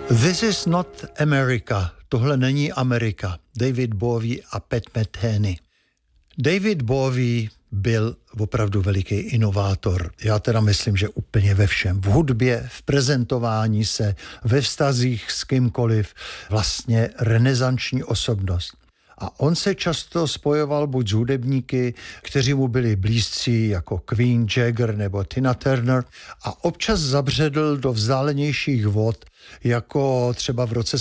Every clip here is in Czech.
This is not America. Tohle není Amerika. David Bowie a Pat Metheny. David Bowie byl opravdu veliký inovátor. Já teda myslím, že úplně ve všem. V hudbě, v prezentování se, ve vztazích s kýmkoliv. Vlastně renesanční osobnost. A on se často spojoval buď s hudebníky, kteří mu byli blízcí, jako Queen, Jagger nebo Tina Turner, a občas zabředl do vzdálenějších vod, jako třeba v roce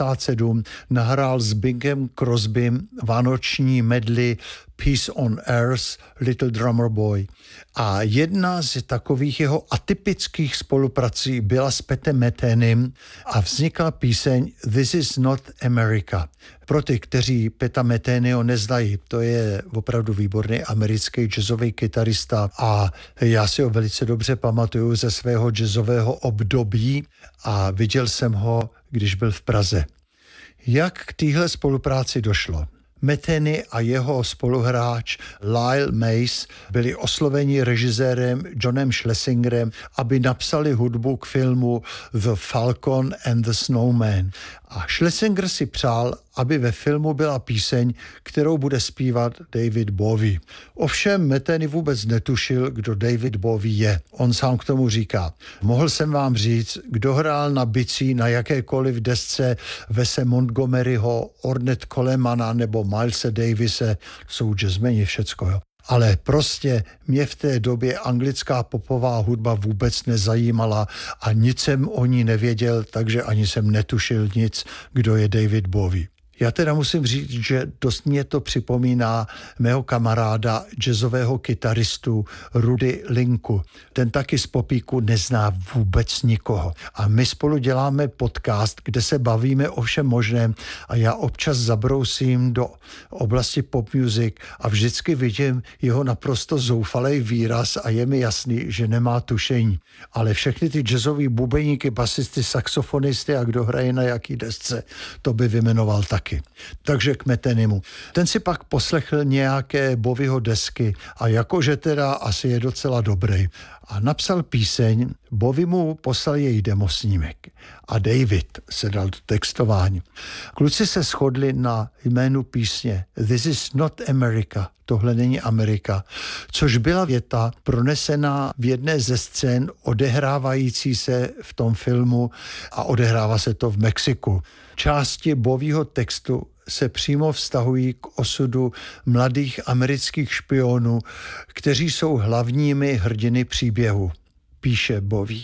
77 nahrál s Bingem Crosbym vánoční medley Peace on Earth, Little Drummer Boy. A jedna z takových jeho atypických spoluprací byla s Patem Methenym a vznikla píseň This is not America. Pro ty, kteří Peta Methenyho neznají, to je opravdu výborný americký jazzový kytarista a já si ho velice dobře pamatuju ze svého jazzového období a viděl jsem ho, když byl v Praze. Jak k téhle spolupráci došlo? Metheny a jeho spoluhráč Lyle Mays byli osloveni režisérem Johnem Schlesingerem, aby napsali hudbu k filmu The Falcon and the Snowman. A Schlesinger si přál, aby ve filmu byla píseň, kterou bude zpívat David Bowie. Ovšem Metheny vůbec netušil, kdo David Bowie je. On sám k tomu říká: mohl jsem vám říct, kdo hrál na bicí na jakékoliv desce Wese Montgomeryho, Ornette Colemana nebo Milese Davise, jsou jazzmeni všecko, jo. Ale prostě mě v té době anglická popová hudba vůbec nezajímala a nic jsem o ní nevěděl, takže ani jsem netušil nic, kdo je David Bowie. Já teda musím říct, že dost mě to připomíná mého kamaráda, jazzového kytaristu Rudy Linku. Ten taky z popíku nezná vůbec nikoho. A my spolu děláme podcast, kde se bavíme o všem možném a já občas zabrousím do oblasti pop music a vždycky vidím jeho naprosto zoufalý výraz a je mi jasný, že nemá tušení. Ale všechny ty jazzový bubeníky, basisty, saxofonisty a kdo hraje na jaký desce, to by vymenoval taky. Takže k Methenymu. Ten si pak poslechl nějaké Bowieho desky a jakože teda asi je docela dobrý. A napsal píseň, Bowie mu poslal její demosnímek a David se dal do textování. Kluci se shodli na jménu písně This is not America, tohle není Amerika, což byla věta pronesená v jedné ze scén odehrávající se v tom filmu a odehrává se to v Mexiku. Části Bowieho textu se přímo vztahují k osudu mladých amerických špionů, kteří jsou hlavními hrdiny příběhu. Píše Bowie.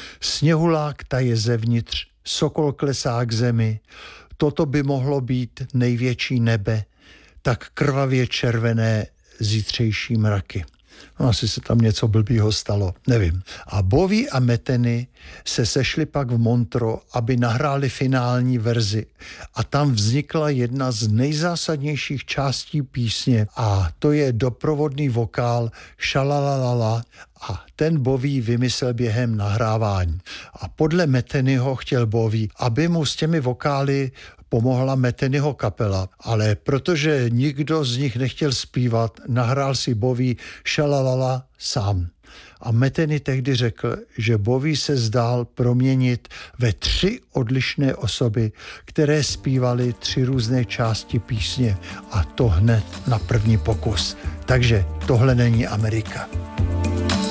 Sněhulák taje zevnitř, sokol klesá k zemi, toto by mohlo být největší nebe, tak krvavě červené zítřejší mraky. No, asi se tam něco blbýho stalo, nevím. A Bowie a Metheny se sešli pak v Montreux, aby nahráli finální verzi. A tam vznikla jedna z nejzásadnějších částí písně a to je doprovodný vokál šalalalala a ten Bowie vymyslel během nahrávání. A podle Methenyho chtěl Bowie, aby mu s těmi vokály pomohla Methenyho kapela, ale protože nikdo z nich nechtěl zpívat, nahrál si Bowie šalalala sám. A Metheny tehdy řekl, že Bowie se zdál proměnit ve 3 odlišné osoby, které zpívaly 3 různé části písně a to hned na první pokus. Takže tohle není Amerika.